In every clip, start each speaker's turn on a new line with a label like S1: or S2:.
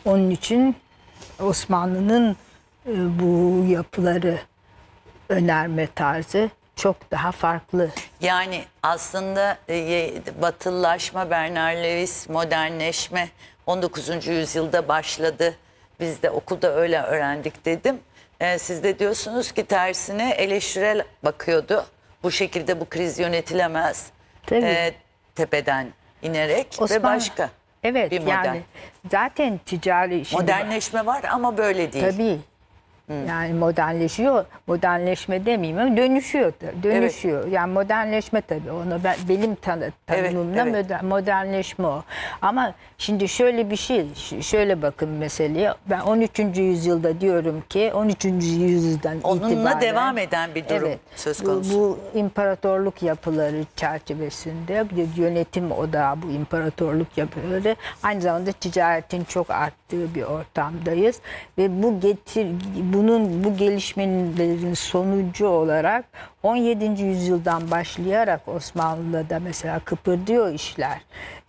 S1: Onun için Osmanlı'nın bu yapıları önerme tarzı çok daha farklı.
S2: Yani aslında batılılaşma, Bernard Lewis, modernleşme 19. yüzyılda başladı. Biz de okulda öyle öğrendik dedim. Siz de diyorsunuz ki tersine eleştirel bakıyordu. Bu şekilde bu kriz yönetilemez.
S1: Tabii.
S2: Tepeden inerek ve başka
S1: Evet,
S2: bir model.
S1: yani zaten ticari...
S2: Modernleşme var ama böyle değil.
S1: Tabii. Yani modernleşiyor. Modernleşme demeyeyim ama dönüşüyor. Dönüşüyor. Evet. Yani modernleşme tabii. Onu benim tanımımda
S2: evet.
S1: Modernleşme o. Ama şimdi şöyle bir şey, şöyle bakın meseleye. Ben 13. yüzyılda diyorum ki 13. yüzyıldan
S2: onunla
S1: itibaren
S2: devam eden bir durum söz konusu.
S1: Bu imparatorluk yapıları çerçevesinde yönetim odağı, bu imparatorluk yapıları aynı zamanda ticaretin çok arttığı bir ortamdayız ve bu gelişmelerin sonucu olarak 17. yüzyıldan başlayarak Osmanlı'da mesela kıpırdıyor işler.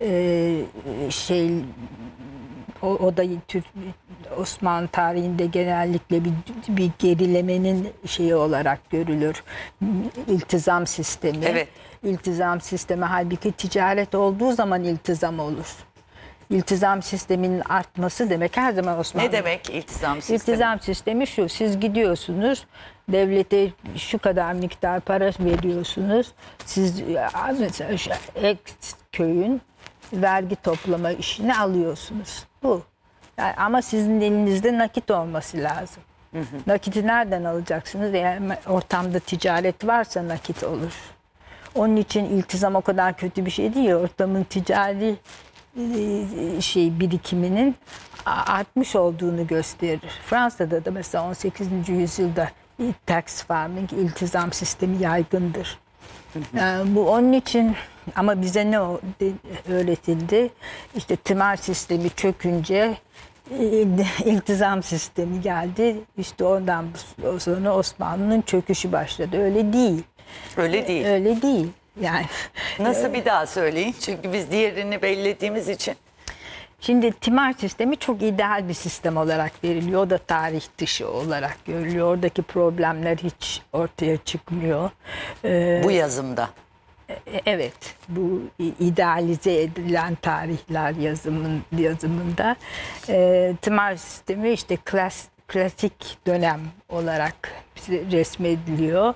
S1: Osmanlı tarihinde genellikle bir gerilemenin şeyi olarak görülür. İltizam sistemi.
S2: Evet.
S1: İltizam sistemi, halbuki ticaret olduğu zaman iltizam olur. İltizam sisteminin artması demek her zaman Osmanlı.
S2: Ne demek iltizam sistemi?
S1: İltizam sistemi şu: siz gidiyorsunuz, devlete şu kadar miktar para veriyorsunuz. Siz mesela köyün vergi toplama işini alıyorsunuz. Bu. Yani ama sizin elinizde nakit olması lazım. Nakiti nereden alacaksınız? Yani ortamda ticaret varsa nakit olur. Onun için iltizam o kadar kötü bir şey değil. Ortamın ticari birikiminin artmış olduğunu gösterir. Fransa'da da mesela 18. yüzyılda tax farming, iltizam sistemi yaygındır. Yani bu onun için, ama bize ne öğretildi? İşte tımar sistemi çökünce iltizam sistemi geldi. İşte ondan sonra Osmanlı'nın çöküşü başladı. Öyle değil.
S2: Öyle değil.
S1: Öyle değil. Yani
S2: nasıl, bir daha söyleyin? Çünkü biz diğerini bellediğimiz için.
S1: Şimdi tımar sistemi çok ideal bir sistem olarak veriliyor. O da tarih dışı olarak görülüyor. Oradaki problemler hiç ortaya çıkmıyor.
S2: Bu yazımda.
S1: Evet, bu idealize edilen tarihler yazımında tımar sistemi işte klasik dönem olarak resmediliyor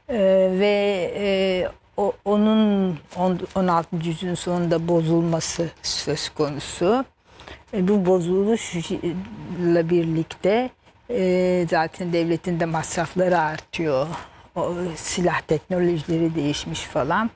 S1: ve onun 16. yüzyılın sonunda bozulması söz konusu. Bu bozuluşla birlikte zaten devletin de masrafları artıyor. O silah teknolojileri değişmiş falan.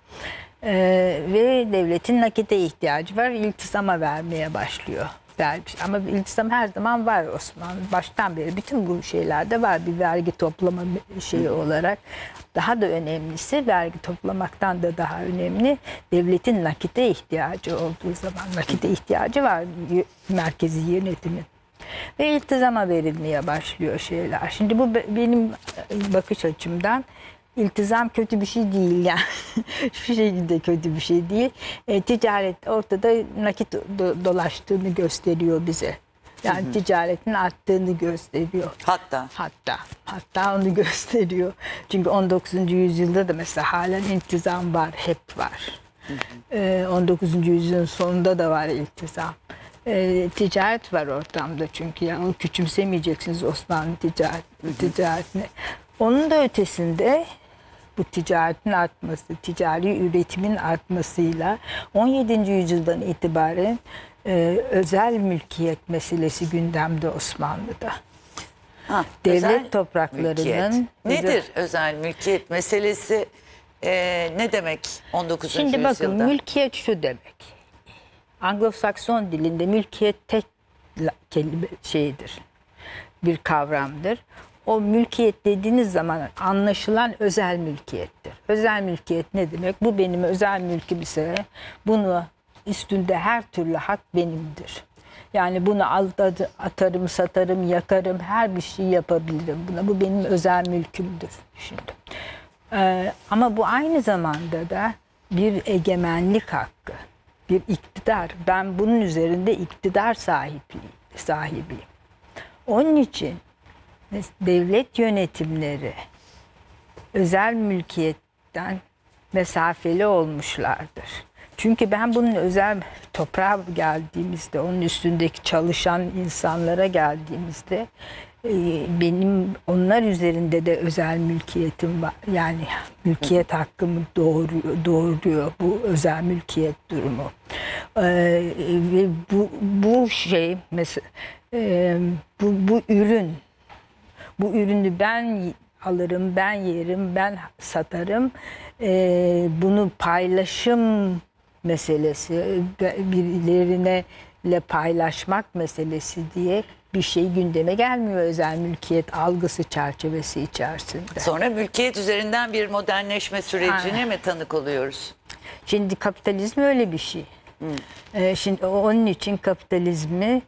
S1: Ve devletin nakite ihtiyacı var. İltizama vermeye başlıyor. Ama iltizam her zaman var Osmanlı. Baştan beri bütün bu şeylerde var, bir vergi toplama şeyi olarak. Daha da önemlisi, vergi toplamaktan da daha önemli, devletin nakite ihtiyacı olduğu zaman. Nakite ihtiyacı var merkezi yönetimin. Ve iltizama verilmeye başlıyor şeyler. Şimdi bu benim bakış açımdan iltizam kötü bir şey değil yani. Hiçbir şekilde kötü bir şey değil. Ticaret ortada nakit dolaştığını gösteriyor bize. Yani ticaretin arttığını gösteriyor. Hatta onu gösteriyor. Çünkü 19. yüzyılda da mesela halen iltizam var, hep var. 19. yüzyılın sonunda da var iltizam. Ticaret var ortamda çünkü, yani onu küçümsemeyeceksiniz Osmanlı ticaretini. Onun da ötesinde bu ticaretin artması, ticari üretimin artmasıyla 17. yüzyıldan itibaren özel mülkiyet meselesi gündemde Osmanlı'da. Devlet topraklarının...
S2: Nedir özel mülkiyet meselesi? Ne demek 19.
S1: Şimdi
S2: yüzyılda?
S1: bakın, mülkiyet şu demek. Anglo-Sakson dilinde mülkiyet tek kelime şeydir, bir kavramdır. O mülkiyet dediğiniz zaman anlaşılan özel mülkiyettir. Özel mülkiyet ne demek? Bu benim özel mülküm ise bunu üstünde her türlü hak benimdir. Yani bunu atarım, satarım, yakarım, her bir şey yapabilirim buna. Bu benim özel mülkümdür şimdi. Ama bu aynı zamanda da bir egemenlik hakkı, bir iktidar. Ben bunun üzerinde iktidar sahipliyim. sahibiyim. Onun için devlet yönetimleri özel mülkiyetten mesafeli olmuşlardır. Çünkü ben bunun özel toprağa geldiğimizde, onun üstündeki çalışan insanlara geldiğimizde benim onlar üzerinde de özel mülkiyetim var. Yani mülkiyet hakkımı doğuruyor bu özel mülkiyet durumu. Ve bu şey mesela bu ürün, bu ürünü ben alırım, ben yerim, ben satarım. Bunu paylaşım meselesi, birilerine paylaşmak meselesi diye bir şey gündeme gelmiyor özel mülkiyet algısı çerçevesi içerisinde.
S2: Sonra mülkiyet üzerinden bir modernleşme sürecine mi tanık oluyoruz?
S1: Şimdi kapitalizm öyle bir şey. Şimdi onun için kapitalizmi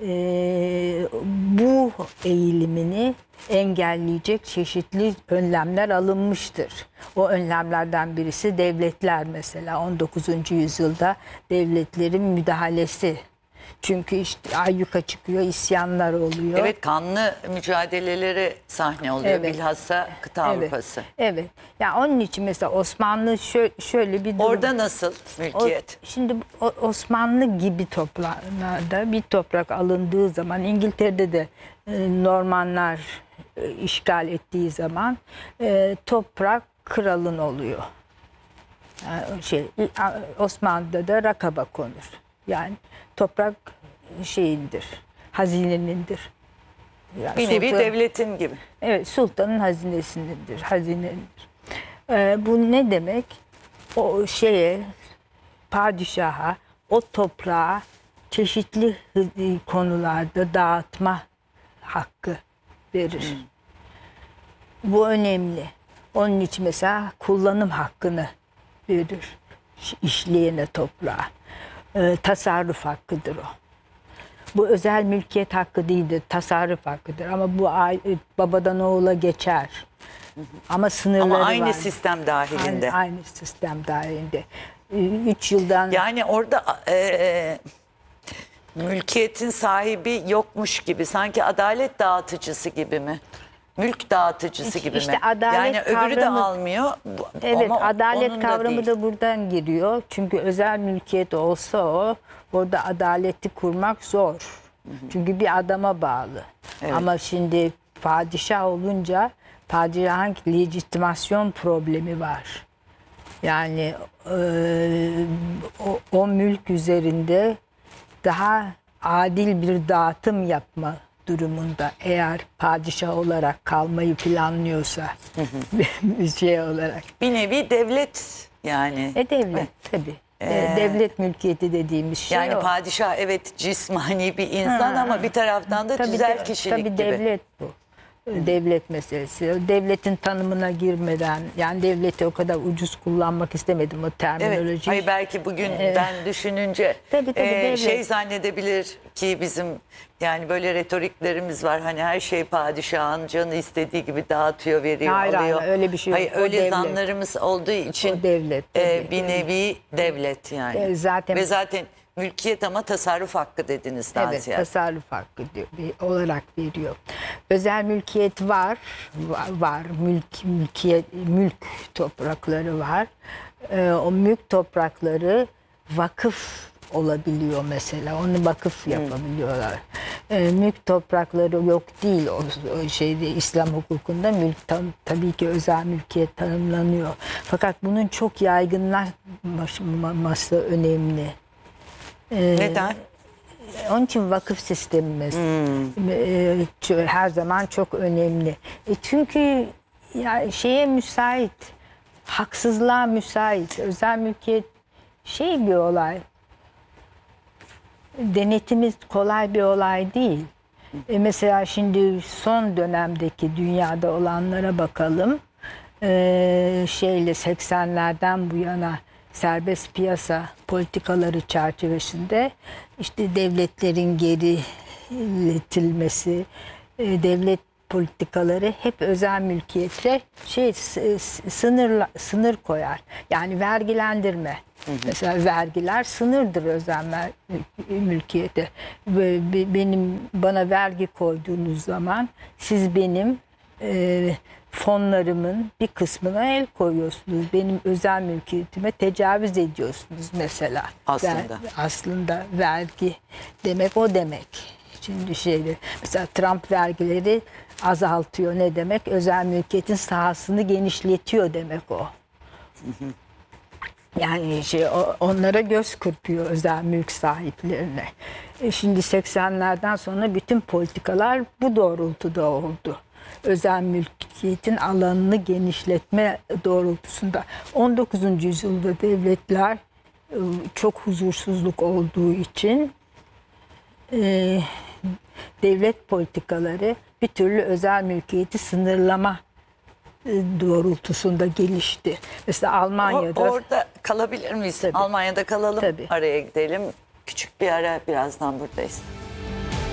S1: bu eğilimini engelleyecek çeşitli önlemler alınmıştır. O önlemlerden birisi devletler mesela 19. yüzyılda devletlerin müdahalesi. Çünkü işte ayyuka çıkıyor, isyanlar oluyor.
S2: Evet, kanlı mücadeleleri sahne oluyor,
S1: Evet.
S2: bilhassa kıta Avrupası.
S1: Evet. Yani onun için mesela Osmanlı şöyle bir durum.
S2: Orada nasıl mülkiyet?
S1: Şimdi Osmanlı gibi topraklarda bir toprak alındığı zaman İngiltere'de de Normanlar işgal ettiği zaman toprak kralın oluyor. Yani Osmanlı'da da rakaba konur. Yani toprak şeyindir, hazinenindir. Yani
S2: Bir nevi devletin gibi.
S1: Evet, sultanın hazinesindendir, hazinenindir. Bu ne demek? O padişaha o toprağı çeşitli konularda dağıtma hakkı verir. Bu önemli. Onun için mesela kullanım hakkını verir işleyene toprağa. Tasarruf hakkıdır o. Bu özel mülkiyet hakkı değildir, tasarruf hakkıdır. Ama bu babadan oğula geçer. Ama sınırları
S2: Ama aynı
S1: var.
S2: sistem dahilinde.
S1: Aynı sistem dahilinde. 3 yıldan...
S2: Yani orada mülkiyetin sahibi yokmuş gibi, sanki adalet dağıtıcısı gibi mi? Mülk dağıtıcısı gibi
S1: İşte
S2: mi?
S1: adalet
S2: Yani öbürü de
S1: kavramı-
S2: almıyor
S1: Evet,
S2: ama
S1: adalet
S2: onun
S1: kavramı
S2: değil.
S1: da buradan giriyor. Çünkü özel mülkiyet olsa orada adaleti kurmak zor. Çünkü bir adama bağlı.
S2: Evet.
S1: Ama şimdi padişah olunca padişahın legitimasyon problemi var. Yani o mülk üzerinde daha adil bir dağıtım yapma durumunda, eğer padişah olarak kalmayı planlıyorsa bir şey olarak.
S2: Bir nevi devlet yani.
S1: Devlet tabii. Devlet mülkiyeti dediğimiz şey
S2: Yani
S1: o.
S2: padişah evet cismani bir insan ama bir taraftan da
S1: Tabii
S2: tüzel kişilik
S1: tabii
S2: gibi.
S1: devlet bu. Devlet meselesi. Devletin tanımına girmeden, yani devleti o kadar ucuz kullanmak istemedim o
S2: Evet.
S1: terminolojiyi.
S2: Hayır, belki bugünden düşününce
S1: Tabii, devlet.
S2: şey zannedebilir ki bizim yani böyle retoriklerimiz var. Hani her şey padişahın canı istediği gibi dağıtıyor, veriyor,
S1: Hayır,
S2: alıyor.
S1: öyle bir şey yok.
S2: Hayır,
S1: O
S2: öyle
S1: devlet.
S2: zanlarımız olduğu için
S1: O devlet, tabii.
S2: bir nevi devlet yani.
S1: Zaten
S2: Ve zaten mülkiyet ama tasarruf hakkı dediniz daha
S1: evet,
S2: ziyade.
S1: tasarruf hakkı olarak veriyor. Özel mülkiyet var. Mülk toprakları var. O mülk toprakları vakıf olabiliyor mesela. Onu vakıf yapabiliyorlar. Mülk toprakları yok değil o şeyde, İslam hukukunda mülk tabii ki özel mülkiyet tanımlanıyor. Fakat bunun çok yaygınlaşması önemli.
S2: Neden?
S1: Onun için vakıf sistemimiz her zaman çok önemli. Çünkü ya şeye müsait, haksızlığa müsait. Özel mülkiyet bir olay. Denetimiz kolay bir olay değil. Mesela şimdi son dönemdeki dünyada olanlara bakalım. 80'lerden bu yana serbest piyasa politikaları çerçevesinde işte devletlerin geriletilmesi, devlet politikaları hep özel mülkiyete sınır koyar. Yani vergilendirme. Mesela vergiler sınırdır özel mülkiyete. Bana vergi koyduğunuz zaman siz benim fonlarımın bir kısmına el koyuyorsunuz. Benim özel mülkiyetime tecavüz ediyorsunuz mesela. Aslında vergi demek o demek. Şimdi mesela Trump vergileri azaltıyor. Ne demek? Özel mülkiyetin sahasını genişletiyor demek o. Yani onlara göz kırpıyor özel mülk sahiplerine. Şimdi 80'lerden sonra bütün politikalar bu doğrultuda oldu. Özel mülkiyetin alanını genişletme doğrultusunda. 19. yüzyılda devletler çok huzursuzluk olduğu için devlet politikaları bir türlü özel mülkiyeti sınırlama doğrultusunda gelişti. Mesela Almanya'da...
S2: Orada kalabilir miyiz?
S1: Tabii.
S2: Almanya'da kalalım.
S1: Tabii.
S2: Araya gidelim. Küçük bir ara, birazdan buradayız.